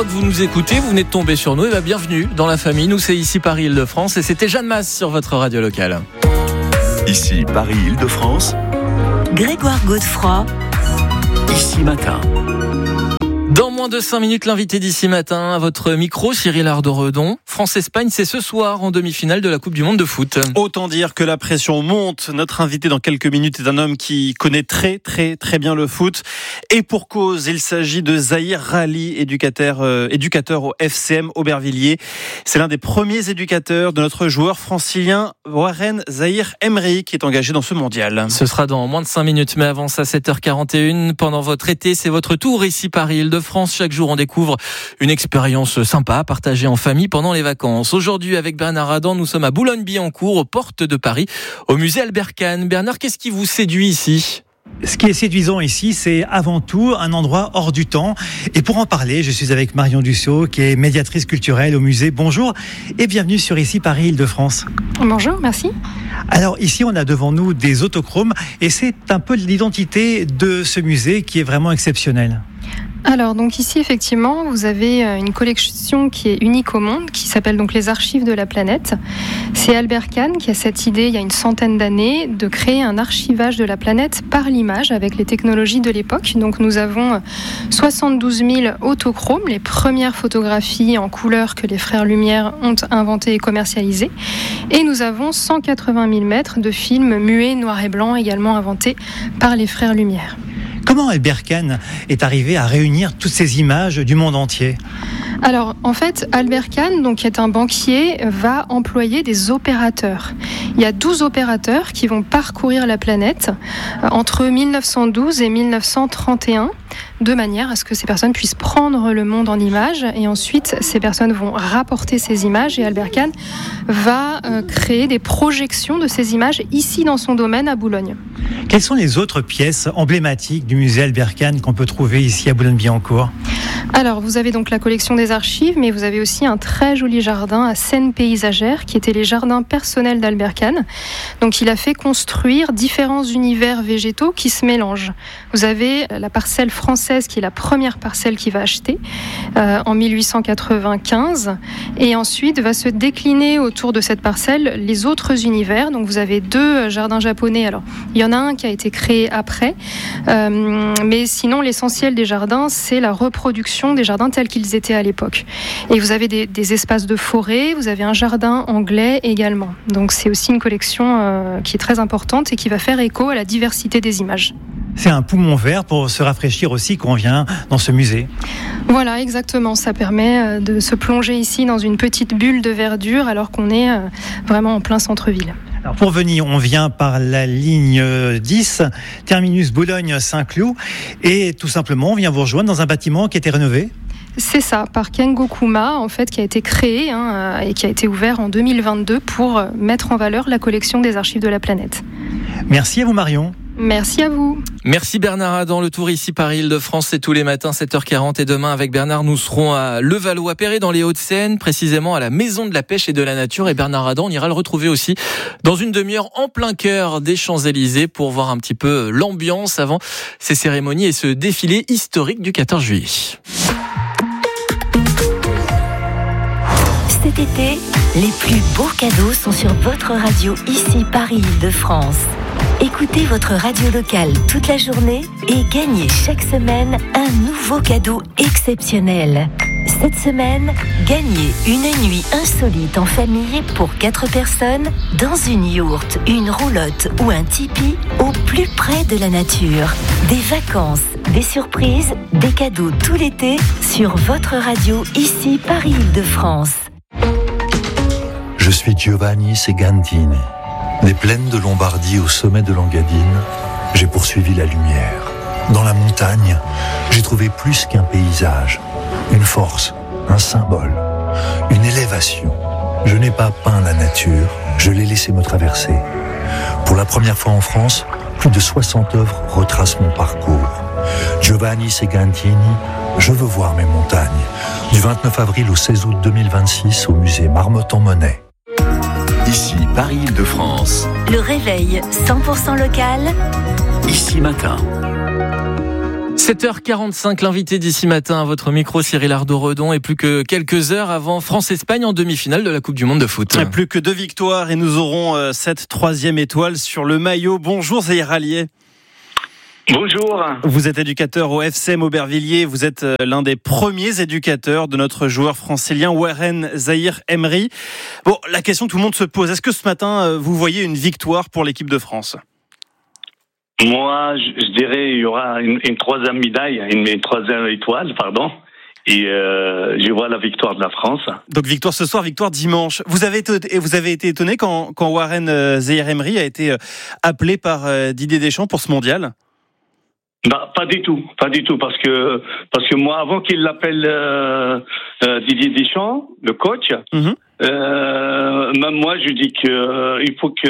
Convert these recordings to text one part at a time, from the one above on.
Vous nous écoutez, vous venez de tomber sur nous, et bienvenue dans la famille. Nous, c'est ici Paris-Île-de-France et c'était Jeanne Masse sur votre radio locale. Ici Paris-Île-de-France, Grégoire Godefroy, Ici Matin. Dans moins de 5 minutes, l'invité d'ici matin à votre micro, Cyril Ardo-Redon. France-Espagne, c'est ce soir en demi-finale de la Coupe du Monde de foot. Autant dire que la pression monte. Notre invité dans quelques minutes est un homme qui connaît très bien le foot. Et pour cause, il s'agit de Zahir Rally, éducateur au FCM Aubervilliers. C'est l'un des premiers éducateurs de notre joueur francilien Warren Zahir Emery qui est engagé dans ce mondial. Ce sera dans moins de 5 minutes, mais avant ça, 7h41. Pendant votre été, c'est votre tour ici Paris-Île-de-France. Chaque jour, on découvre une expérience sympa à partager en famille pendant les vacances. Aujourd'hui, avec Bernard Adam, nous sommes à Boulogne-Billancourt, aux portes de Paris, au musée Albert Kahn. Bernard, qu'est-ce qui vous séduit ici ? Ce qui est séduisant ici, c'est avant tout un endroit hors du temps. Et pour en parler, je suis avec Marion Dussault, qui est médiatrice culturelle au musée. Bonjour et bienvenue sur Ici Paris-Île-de-France. Bonjour, merci. Alors ici, on a devant nous des autochromes et c'est un peu l'identité de ce musée qui est vraiment exceptionnel. Alors donc ici effectivement vous avez une collection qui est unique au monde qui s'appelle donc les archives de la planète. C'est Albert Kahn qui a cette idée il y a une centaine d'années de créer un archivage de la planète par l'image avec les technologies de l'époque. Donc nous avons 72 000 autochromes, les premières photographies en couleur que les frères Lumière ont inventées et commercialisées. Et nous avons 180 000 mètres de films muets noir et blanc également inventés par les frères Lumière. Comment Albert Kahn est arrivé à réunir toutes ces images du monde entier ? Alors, en fait, Albert Kahn, donc, qui est un banquier, va employer des opérateurs. Il y a 12 opérateurs qui vont parcourir la planète entre 1912 et 1931, de manière à ce que ces personnes puissent prendre le monde en images. Et ensuite, ces personnes vont rapporter ces images et Albert Kahn va créer des projections de ces images ici dans son domaine à Boulogne. Quelles sont les autres pièces emblématiques du musée Albert Kahn qu'on peut trouver ici à Boulogne-Billancourt ? Alors, vous avez donc la collection des archives, mais vous avez aussi un très joli jardin à scène paysagère, qui étaient les jardins personnels d'Albert Kahn. Donc, il a fait construire différents univers végétaux qui se mélangent. Vous avez la parcelle française, qui est la première parcelle qu'il va acheter en 1895, et ensuite va se décliner autour de cette parcelle les autres univers. Donc, vous avez 2 jardins japonais. Alors, il y en a un qui a été créé après, mais sinon, l'essentiel des jardins, c'est la reproduction des jardins tels qu'ils étaient à l'époque. Et vous avez des espaces de forêt, vous avez un jardin anglais également. Donc c'est aussi une collection qui est très importante et qui va faire écho à la diversité des images. C'est un poumon vert pour se rafraîchir aussi quand on vient dans ce musée. Voilà, exactement. Ça permet de se plonger ici dans une petite bulle de verdure alors qu'on est vraiment en plein centre-ville. Alors pour venir, on vient par la ligne 10, terminus Boulogne-Saint-Cloud, et tout simplement, on vient vous rejoindre dans un bâtiment qui a été rénové. C'est ça, par Kengokuma, en fait, qui a été créé et qui a été ouvert en 2022 pour mettre en valeur la collection des archives de la planète. Merci à vous Marion. Merci à vous. Merci Bernard Adam. Le tour ici Paris-Île-de-France, c'est tous les matins 7h40 et demain avec Bernard nous serons à Levallois-Perret dans les Hauts-de-Seine, précisément à la Maison de la Pêche et de la Nature, et Bernard Adam, on ira le retrouver aussi dans une demi-heure en plein cœur des Champs-Élysées pour voir un petit peu l'ambiance avant ces cérémonies et ce défilé historique du 14 juillet. cet été, les plus beaux cadeaux sont sur votre radio ici Paris-Île-de-France. Écoutez votre radio locale toute la journée et gagnez chaque semaine un nouveau cadeau exceptionnel. Cette semaine, gagnez une nuit insolite en famille pour 4 personnes dans une yourte, une roulotte ou un tipi au plus près de la nature. Des vacances, des surprises, des cadeaux tout l'été sur votre radio ici Paris-Île-de-France. Je suis Giovanni Segantini. Des plaines de Lombardie au sommet de l'Engadine, j'ai poursuivi la lumière. Dans la montagne, j'ai trouvé plus qu'un paysage, une force, un symbole, une élévation. Je n'ai pas peint la nature, je l'ai laissé me traverser. Pour la première fois en France, plus de 60 œuvres retracent mon parcours. Giovanni Segantini, je veux voir mes montagnes. Du 29 avril au 16 août 2026 au musée Marmottan-Monet. Ici Paris-Île-de-France. Le réveil 100% local. Ici Matin. 7h45, l'invité d'ici matin à votre micro, Cyril Ardo-Redon, et plus que quelques heures avant France-Espagne en demi-finale de la Coupe du Monde de foot. Plus que 2 victoires et nous aurons cette 3e étoile sur le maillot. Bonjour Zahir Rallié. Bonjour. Vous êtes éducateur au FCM Aubervilliers. Vous êtes l'un des premiers éducateurs de notre joueur francilien Warren Zahir Emery. Bon, la question que tout le monde se pose, est-ce que ce matin, vous voyez une victoire pour l'équipe de France ? Moi, je dirais il y aura une 3e médaille, une 3e étoile, pardon. Et je vois la victoire de la France. Donc victoire ce soir, victoire dimanche. Vous avez été étonné quand Warren Zahir Emery a été appelé par Didier Deschamps pour ce mondial ? Bah, pas du tout, parce que moi, avant qu'il l'appelle Didier Deschamps, le coach, même moi, je dis que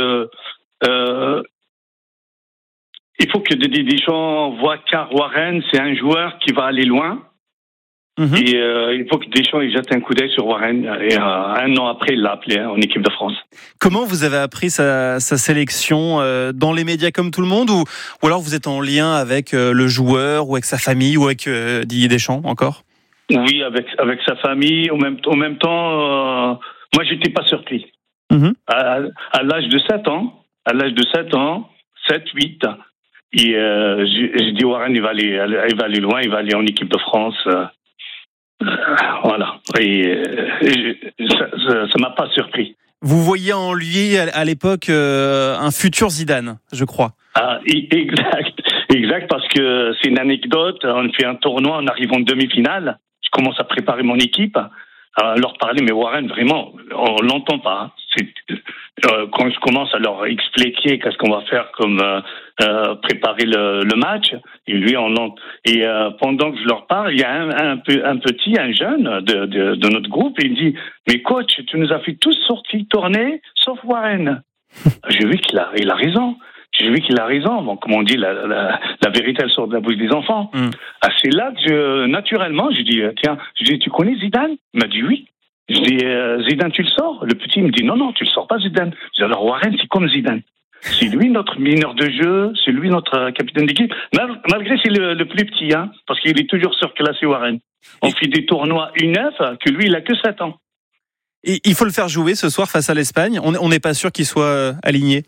il faut que Didier Deschamps voit car Warren, c'est un joueur qui va aller loin. Et il faut que Deschamps il jette un coup d'œil sur Warren. Et 1 an après, il l'a appelé en équipe de France. Comment vous avez appris sa sélection dans les médias comme tout le monde ou alors vous êtes en lien avec le joueur ou avec sa famille ou avec Didier Deschamps encore ? Oui, avec sa famille. Au même temps, moi, j'étais pas surpris. À l'âge de 7 ans, 7, 8, et j'ai dit Warren, il va aller loin, il va aller en équipe de France. Voilà. Et ça m'a pas surpris. Vous voyez en lui à l'époque un futur Zidane, je crois. Ah, exact, parce que c'est une anecdote. On fait un tournoi, on arrive en demi-finale. Je commence à préparer mon équipe, à leur parler, mais Warren, vraiment, on l'entend pas. Quand je commence à leur expliquer qu'est-ce qu'on va faire comme préparer le match, et lui et pendant que je leur parle, il y a un jeune de notre groupe, et il me dit mais coach, tu nous as fait tous sortir tourner sauf Warren. J'ai vu qu'il a raison. Bon, comme on dit, la vérité elle sort de la bouche des enfants. Ah, c'est là que naturellement, je dis tu connais Zidane ? Il m'a dit oui. Je dis, Zidane, tu le sors ? Le petit me dit, non, tu le sors pas, Zidane. Je dis, alors Warren, c'est comme Zidane. C'est lui notre mineur de jeu, c'est lui notre capitaine d'équipe. Malgré c'est le plus petit, parce qu'il est toujours surclassé, Warren. On fait des tournois U9, que lui, il a que 7 ans. Et il faut le faire jouer ce soir face à l'Espagne. On n'est pas sûr qu'il soit aligné.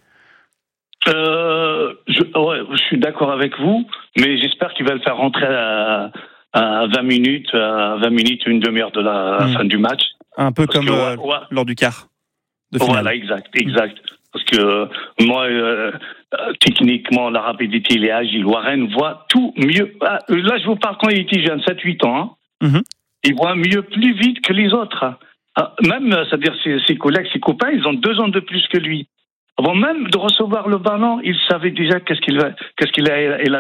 Je suis d'accord avec vous, mais j'espère qu'il va le faire rentrer à 20 minutes, une demi-heure de la fin du match. Un peu comme lors du quart de finale. Voilà, exact. Parce que moi, techniquement, la rapidité, il est agile. Warren voit tout mieux. Là, je vous parle quand il était jeune, 7-8 ans. Il voit mieux, plus vite que les autres. Même, c'est-à-dire ses collègues, ses copains, ils ont 2 ans de plus que lui. Avant même de recevoir le ballon, il savait déjà qu'est-ce qu'il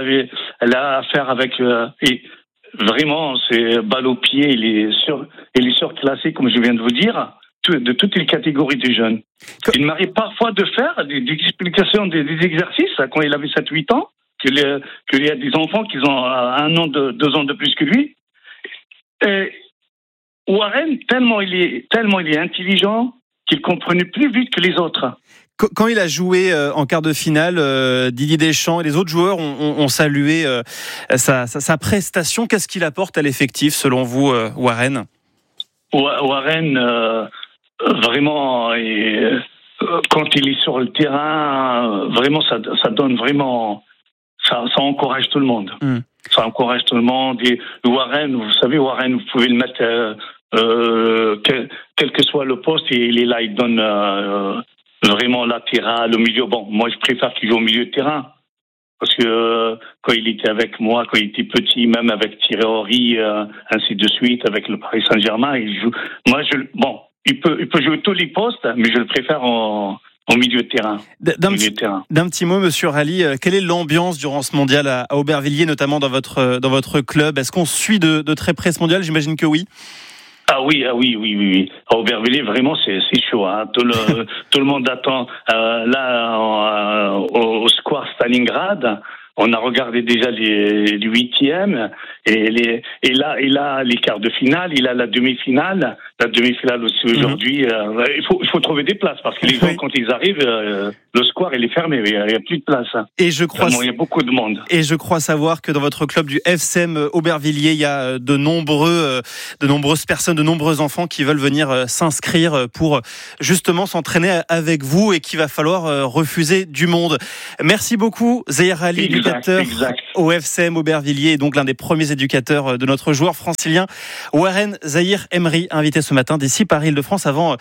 a à faire avec. Et vraiment, c'est balle au pied. Il est surclassé, comme je viens de vous dire, de toutes les catégories de jeunes. Il m'arrive parfois de faire des explications, des exercices quand il avait 7-8 ans, qu'il y a des enfants qui ont 1 an, 2 ans de plus que lui. Et Warren, tellement il est intelligent qu'il comprenait plus vite que les autres. Quand il a joué en quart de finale, Didier Deschamps et les autres joueurs ont salué sa prestation. Qu'est-ce qu'il apporte à l'effectif, selon vous, Warren ? Warren, vraiment, quand il est sur le terrain, vraiment, ça donne vraiment... Ça encourage tout le monde. Ça encourage tout le monde. Et Warren, vous savez, vous pouvez le mettre... quel que soit le poste, il est là, il donne... vraiment latéral, au milieu. Bon, moi, je préfère qu'il joue au milieu de terrain. Parce que quand il était avec moi, quand il était petit, même avec Thierry Henry, ainsi de suite, avec le Paris Saint-Germain, il joue. Moi, il peut jouer tous les postes, mais je le préfère au milieu de terrain. D'un petit mot, Monsieur Rally, quelle est l'ambiance durant ce mondial à Aubervilliers, notamment dans votre club ? Est-ce qu'on suit de très près ce mondial ? J'imagine que oui. Ah oui. À Aubervilliers, vraiment, c'est chaud. Tout le monde attend. Là, au Square Stalingrad, on a regardé déjà les 8e et là, les quarts de finale, il a la demi-finale. la demi-finale aussi aujourd'hui. Il faut trouver des places parce que les gens, quand ils arrivent, le square il est fermé. Il n'y a plus de place. Et je crois, il y a beaucoup de monde. Et je crois savoir que dans votre club du FCM Aubervilliers, il y a de nombreuses personnes, de nombreux enfants qui veulent venir s'inscrire pour justement s'entraîner avec vous et qu'il va falloir refuser du monde. Merci beaucoup, Zahir Ali, éducateur au FCM Aubervilliers, et donc l'un des premiers éducateurs de notre joueur francilien Warren Zahir Emery, invité ce matin d'ici Paris-Île-de-France avant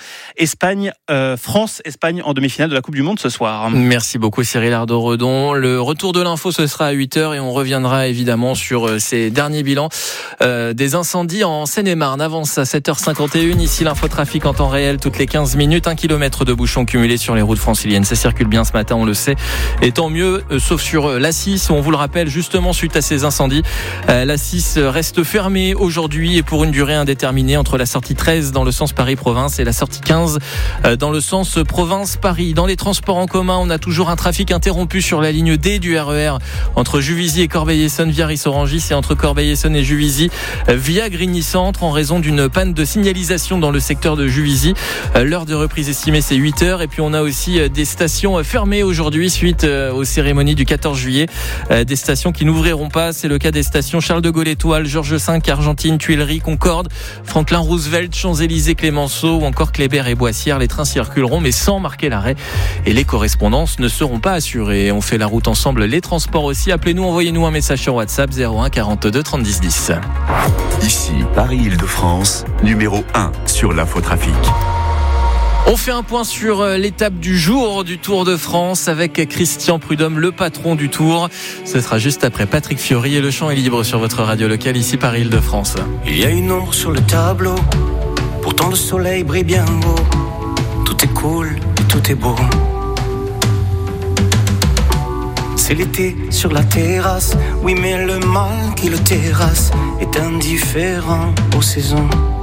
France-Espagne en demi-finale de la Coupe du Monde ce soir. Merci beaucoup Cyril Ardo-Redon. Le retour de l'info, ce sera à 8h et on reviendra évidemment sur ces derniers bilans des incendies en Seine-et-Marne. Avance à 7h51, ici l'infotrafic en temps réel toutes les 15 minutes. 1 kilomètre de bouchons cumulés sur les routes franciliennes. Ça circule bien ce matin, on le sait. Et tant mieux, sauf sur l'A6, où on vous le rappelle, justement suite à ces incendies, l'A6 reste fermée aujourd'hui et pour une durée indéterminée entre la sortie 13 dans le sens Paris-Province et la sortie 15 dans le sens Province-Paris. Dans les transports en commun, on a toujours un trafic interrompu sur la ligne D du RER entre Juvisy et Corbeil-Essonnes via Rissorangis et entre Corbeil-Essonnes et Juvisy via Grigny-Centre en raison d'une panne de signalisation dans le secteur de Juvisy. L'heure de reprise estimée c'est 8h et puis on a aussi des stations fermées aujourd'hui suite aux cérémonies du 14 juillet. Des stations qui n'ouvriront pas, c'est le cas des stations Charles de Gaulle Étoile, Georges V, Argentine, Tuileries, Concorde, Franklin Roosevelt, Champs-Élysées, Clémenceau ou encore Kléber et Boissière. Les trains circuleront mais sans marquer l'arrêt et les correspondances ne seront pas assurées. On fait la route ensemble, les transports aussi. Appelez-nous, envoyez-nous un message sur WhatsApp 01 42 30 10 10. Ici Paris-Île-de-France, numéro 1 sur l'infotrafic. On fait un point sur l'étape du jour du Tour de France avec Christian Prudhomme, le patron du Tour. Ce sera juste après Patrick Fiori et le champ est libre sur votre radio locale ici Paris-Île-de-France. Il y a une ombre sur le tableau, pourtant le soleil brille bien haut. Tout est cool et tout est beau. C'est l'été sur la terrasse, oui mais le mal qui le terrasse est indifférent aux saisons.